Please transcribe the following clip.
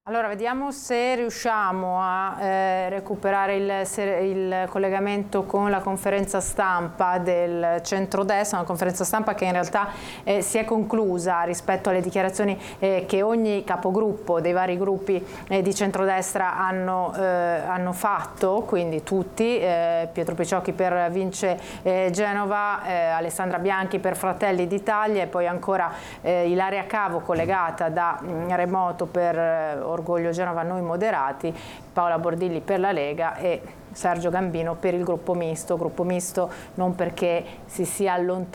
Allora, vediamo se riusciamo a recuperare il collegamento con la conferenza stampa del centrodestra, una conferenza stampa che in realtà si è conclusa rispetto alle dichiarazioni che ogni capogruppo dei vari gruppi di centrodestra hanno fatto, quindi tutti, Pietro Piciocchi per Vince Genova, Alessandra Bianchi per Fratelli d'Italia e poi ancora Ilaria Cavo collegata da remoto per Orgoglio Genova Noi Moderati, Paola Bordilli per la Lega e Sergio Gambino per il gruppo misto non perché si sia allontanato